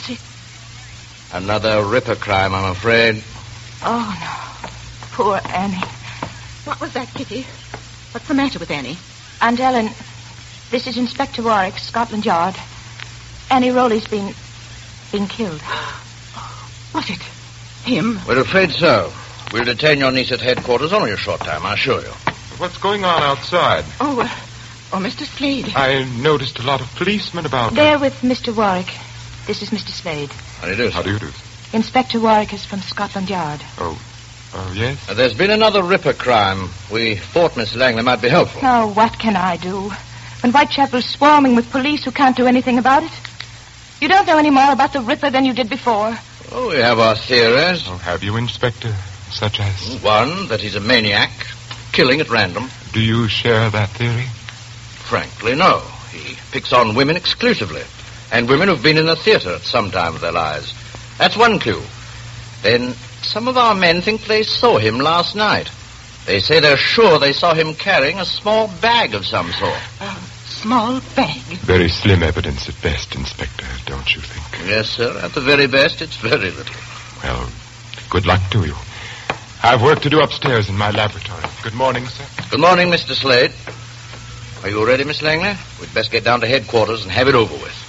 Was it? Another Ripper crime, I'm afraid. Oh, no. Poor Annie. What was that, Kitty? What's the matter with Annie? Aunt Ellen, this is Inspector Warwick, Scotland Yard. Annie Rowley's been killed. Was it him? We're afraid so. We'll detain your niece at headquarters only a short time, I assure you. What's going on outside? Oh, Mr. Slade. I noticed a lot of policemen about. They're with Mr. Warwick. This is Mr. Slade. How do you do, sir? How do you do? Inspector Warwick is from Scotland Yard. Oh, yes? There's been another Ripper crime. We thought Miss Langley might be helpful. Oh, what can I do? When Whitechapel's swarming with police who can't do anything about it? You don't know any more about the Ripper than you did before. Oh, we have our theories. Oh, have you, Inspector? Such as? One, that he's a maniac, killing at random. Do you share that theory? Frankly, no. He picks on women exclusively, and women who've been in the theater at some time of their lives. That's one clue. Then, some of our men think they saw him last night. They say they're sure they saw him carrying a small bag of some sort. A small bag? Very slim evidence at best, Inspector, don't you think? Yes, sir. At the very best, it's very little. Well, good luck to you. I've work to do upstairs in my laboratory. Good morning, sir. Good morning, Mr. Slade. Are you ready, Miss Langley? We'd best get down to headquarters and have it over with.